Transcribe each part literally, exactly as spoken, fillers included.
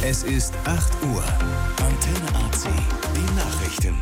Es ist acht Uhr. Antenne A C, die Nachrichten.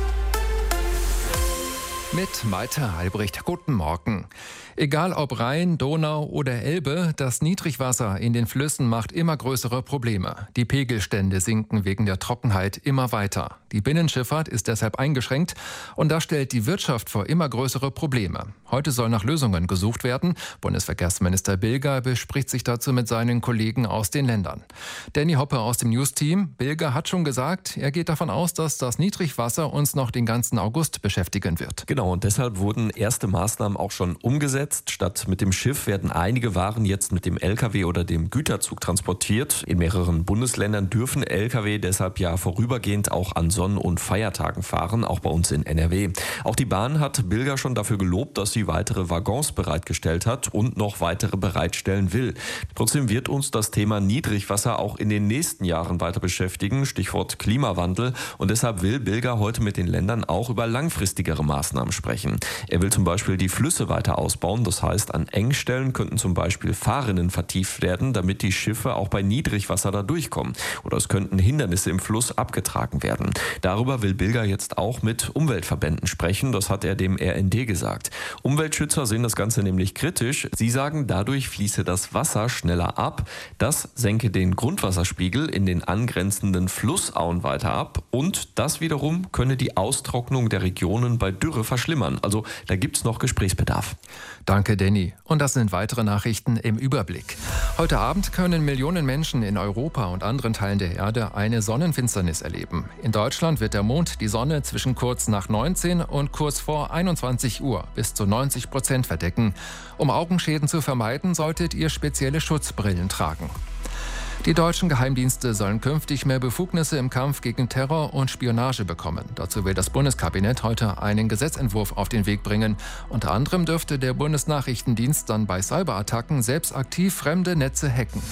Mit Malte Albrecht. Guten Morgen. Egal ob Rhein, Donau oder Elbe, das Niedrigwasser in den Flüssen macht immer größere Probleme. Die Pegelstände sinken wegen der Trockenheit immer weiter. Die Binnenschifffahrt ist deshalb eingeschränkt und das stellt die Wirtschaft vor immer größere Probleme. Heute soll nach Lösungen gesucht werden. Bundesverkehrsminister Bilger bespricht sich dazu mit seinen Kollegen aus den Ländern. Danny Hoppe aus dem News-Team. Bilger hat schon gesagt, er geht davon aus, dass das Niedrigwasser uns noch den ganzen August beschäftigen wird. Genau, und deshalb wurden erste Maßnahmen auch schon umgesetzt. Statt mit dem Schiff werden einige Waren jetzt mit dem L K W oder dem Güterzug transportiert. In mehreren Bundesländern dürfen L K W deshalb ja vorübergehend auch an Sonn- und Feiertagen fahren, auch bei uns in N R W. Auch die Bahn hat Bilger schon dafür gelobt, dass sie weitere Waggons bereitgestellt hat und noch weitere bereitstellen will. Trotzdem wird uns das Thema Niedrigwasser auch in den nächsten Jahren weiter beschäftigen, Stichwort Klimawandel. Und deshalb will Bilger heute mit den Ländern auch über langfristigere Maßnahmen sprechen. Er will zum Beispiel die Flüsse weiter ausbauen. Das heißt, an Engstellen könnten zum Beispiel Fahrrinnen vertieft werden, damit die Schiffe auch bei Niedrigwasser da durchkommen. Oder es könnten Hindernisse im Fluss abgetragen werden. Darüber will Bilger jetzt auch mit Umweltverbänden sprechen. Das hat er dem R N D gesagt. Umweltschützer sehen das Ganze nämlich kritisch. Sie sagen, dadurch fließe das Wasser schneller ab. Das senke den Grundwasserspiegel in den angrenzenden Flussauen weiter ab. Und das wiederum könne die Austrocknung der Regionen bei Dürre verschlimmern. Also da gibt es noch Gesprächsbedarf. Danke, Danny. Und das sind weitere Nachrichten im Überblick. Heute Abend können Millionen Menschen in Europa und anderen Teilen der Erde eine Sonnenfinsternis erleben. In Deutschland wird der Mond die Sonne zwischen kurz nach neunzehn und kurz vor einundzwanzig Uhr bis zu neunzig Prozent verdecken. Um Augenschäden zu vermeiden, solltet ihr spezielle Schutzbrillen tragen. Die deutschen Geheimdienste sollen künftig mehr Befugnisse im Kampf gegen Terror und Spionage bekommen. Dazu will das Bundeskabinett heute einen Gesetzentwurf auf den Weg bringen. Unter anderem dürfte der Bundesnachrichtendienst dann bei Cyberattacken selbst aktiv fremde Netze hacken.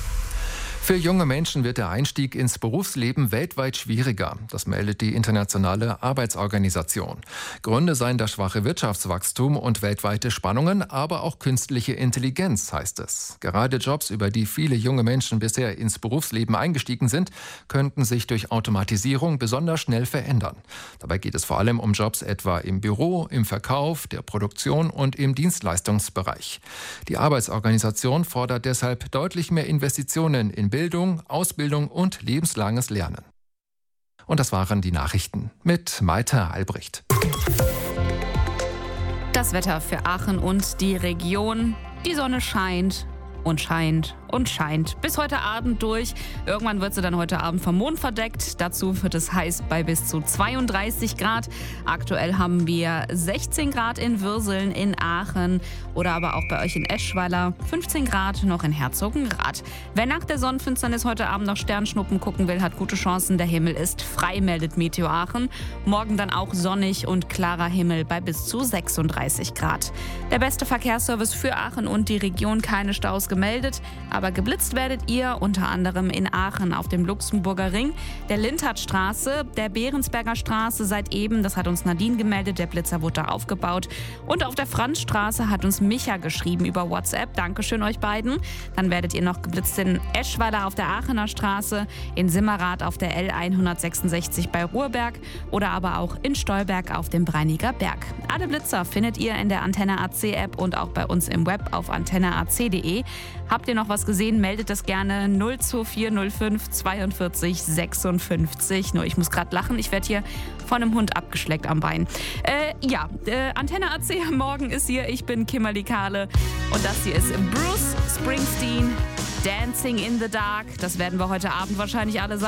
Für junge Menschen wird der Einstieg ins Berufsleben weltweit schwieriger. Das meldet die Internationale Arbeitsorganisation. Gründe seien das schwache Wirtschaftswachstum und weltweite Spannungen, aber auch künstliche Intelligenz, heißt es. Gerade Jobs, über die viele junge Menschen bisher ins Berufsleben eingestiegen sind, könnten sich durch Automatisierung besonders schnell verändern. Dabei geht es vor allem um Jobs etwa im Büro, im Verkauf, der Produktion und im Dienstleistungsbereich. Die Arbeitsorganisation fordert deshalb deutlich mehr Investitionen in Bildung, Ausbildung und lebenslanges Lernen. Und das waren die Nachrichten mit Malte Albrecht. Das Wetter für Aachen und die Region. Die Sonne scheint und scheint und scheint bis heute Abend durch. Irgendwann wird sie dann heute Abend vom Mond verdeckt. Dazu wird es heiß bei bis zu zweiunddreißig Grad. Aktuell haben wir sechzehn Grad in Würseln, in Aachen oder aber auch bei euch in Eschweiler. fünfzehn Grad noch in Herzogenrath. Wer nach der Sonnenfinsternis heute Abend noch Sternschnuppen gucken will, hat gute Chancen. Der Himmel ist frei, meldet Meteo Aachen. Morgen dann auch sonnig und klarer Himmel bei bis zu sechsunddreißig Grad. Der beste Verkehrsservice für Aachen und die Region, keine Staus gemeldet, aber geblitzt werdet ihr unter anderem in Aachen auf dem Luxemburger Ring, der Linthardtstraße, der Behrensberger Straße seit eben, das hat uns Nadine gemeldet, der Blitzer wurde da aufgebaut, und auf der Franzstraße hat uns Micha geschrieben über WhatsApp, Dankeschön euch beiden. Dann werdet ihr noch geblitzt in Eschweiler auf der Aachener Straße, in Simmerath auf der L hundertsechsundsechzig bei Ruhrberg oder aber auch in Stolberg auf dem Breiniger Berg. Alle Blitzer findet ihr in der Antenne A C App und auch bei uns im Web auf antenne a c punkt de. Habt ihr noch was gesehen, meldet das gerne null zwei vier null fünf zweiundvierzig sechsundfünfzig. Nur ich muss gerade lachen, ich werde hier von einem Hund abgeschleckt am Bein. Äh, ja, äh, Antenne A C morgen ist hier, ich bin Kimberly Kahle und das hier ist Bruce Springsteen, Dancing in the Dark. Das werden wir heute Abend wahrscheinlich alle sagen.